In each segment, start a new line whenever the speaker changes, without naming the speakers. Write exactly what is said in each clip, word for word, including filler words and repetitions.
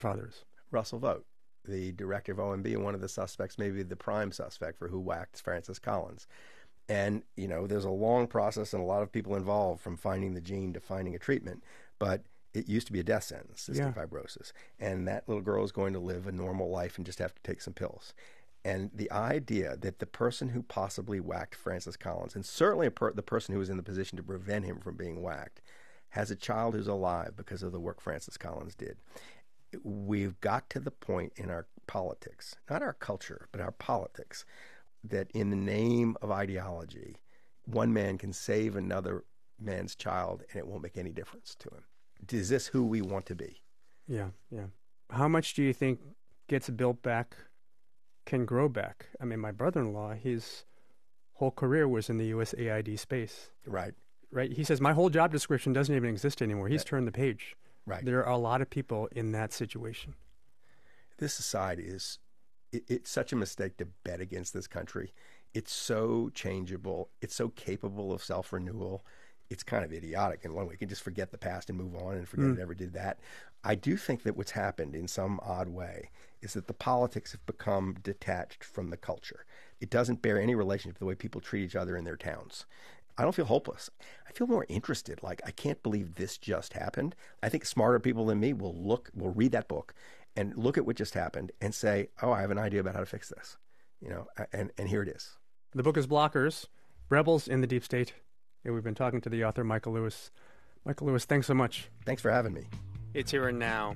fathers?
Russell Vogt, the director of O M B and one of the suspects, maybe the prime suspect for who whacked Francis Collins. And, you know, there's a long process and a lot of people involved from finding the gene to finding a treatment. But it used to be a death sentence, cystic yeah. fibrosis. And that little girl is going to live a normal life and just have to take some pills. And the idea that the person who possibly whacked Francis Collins, and certainly a per- the person who was in the position to prevent him from being whacked, has a child who's alive because of the work Francis Collins did. We've got to the point in our politics, not our culture, but our politics, that in the name of ideology, one man can save another man's child and it won't make any difference to him. Is this who we want to be?
Yeah, yeah. How much do you think gets built back can grow back? I mean, my brother-in-law, his whole career was in the U S A I D space.
Right.
Right. He says, my whole job description doesn't even exist anymore. He's right. turned the page.
Right.
There are a lot of people in that situation.
This society is, it, it's such a mistake to bet against this country. It's so changeable. It's so capable of self-renewal. It's kind of idiotic in one way. You can just forget the past and move on and forget mm. it ever did that. I do think that what's happened in some odd way is that the politics have become detached from the culture. It doesn't bear any relationship to the way people treat each other in their towns. I don't feel hopeless. I feel more interested. Like, I can't believe this just happened. I think smarter people than me will look, will read that book and look at what just happened and say, oh, I have an idea about how to fix this. You know, and, and here it is.
The book is Blockers, Rebels in the Deep State. And we've been talking to the author, Michael Lewis. Michael Lewis, thanks so much.
Thanks for having me.
It's Here and Now.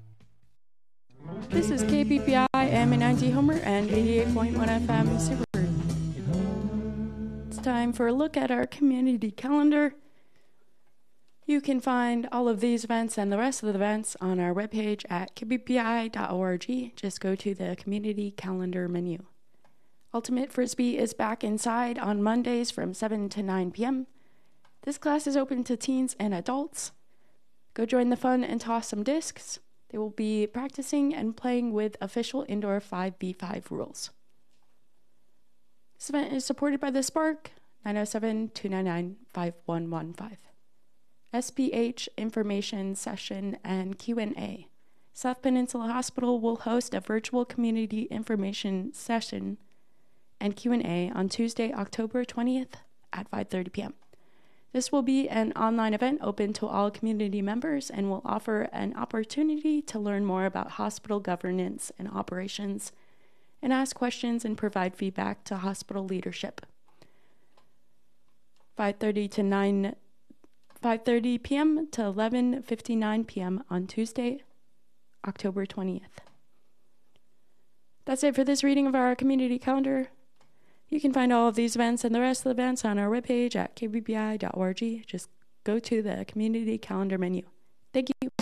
This is K B P I M N I T Homer and eighty-eight point one F M Super. It's time for a look at our community calendar. You can find all of these events and the rest of the events on our webpage at k b p i dot org. Just go to the community calendar menu. Ultimate Frisbee is back inside on Mondays from seven to nine p.m. This class is open to teens and adults. Go join the fun and toss some discs. They will be practicing and playing with official indoor five v five rules. This event is supported by The Spark, nine oh seven, two nine nine, five one one five. S P H information session and Q and A. South Peninsula Hospital will host a virtual community information session and Q and A on Tuesday, October twentieth at five thirty p.m. This will be an online event open to all community members and will offer an opportunity to learn more about hospital governance and operations and ask questions and provide feedback to hospital leadership. five thirty to nine five thirty p.m. to eleven fifty-nine p.m. on Tuesday, October twentieth. That's it for this reading of our community calendar. You can find all of these events and the rest of the events on our webpage at k b p i dot org. Just go to the community calendar menu. Thank you.